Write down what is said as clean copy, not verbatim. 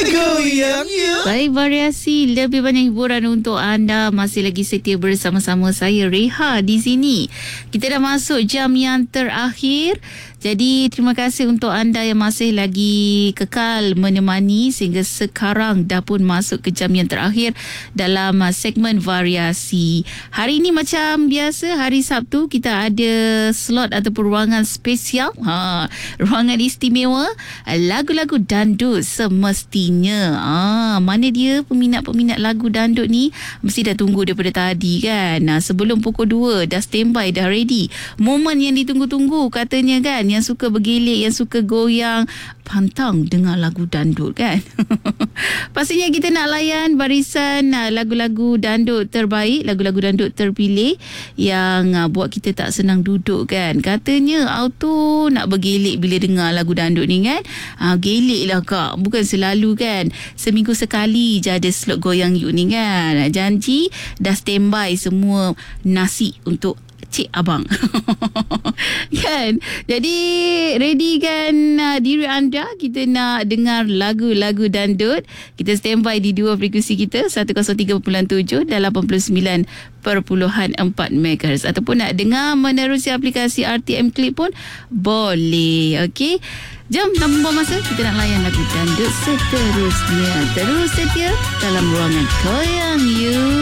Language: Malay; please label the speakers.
Speaker 1: Goyang you.
Speaker 2: Baik, variasi lebih banyak hiburan untuk anda. Masih lagi setia bersama-sama saya Reha di sini. Kita dah masuk jam yang terakhir. Jadi terima kasih untuk anda yang masih lagi kekal menemani sehingga sekarang dah pun masuk ke jam yang terakhir dalam segmen variasi. Hari ini macam biasa, hari Sabtu kita ada slot ataupun ruangan spesial. Ruangan istimewa lagu-lagu dandut semestinya. Mana dia peminat-peminat lagu dandut ni mesti dah tunggu daripada tadi kan. Sebelum pukul 2 dah standby, dah ready. Momen yang ditunggu-tunggu katanya kan, yang suka bergelik, yang suka goyang, pantang dengar lagu dandut kan. Pastinya kita nak layan barisan lagu-lagu dandut terbaik, lagu-lagu dandut terpilih yang buat kita tak senang duduk kan. Katanya auto nak bergelik bila dengar lagu dandut ni kan. Gelik lah kak, bukan selalu kan. Seminggu sekali je ada slot goyang you ni kan. Janji dah standby semua nasi untuk Cik Abang. Kan? Jadi ready kan diri anda? Kita nak dengar lagu-lagu dandut. Kita standby di dua frekuensi kita, 103.7 dan 89.4 MHz. Ataupun nak dengar menerusi aplikasi RTM Clip pun boleh. Okey, jom tanpa buang masa, kita nak layan lagu dandut seterusnya. Terus setia dalam ruangan Goyang You.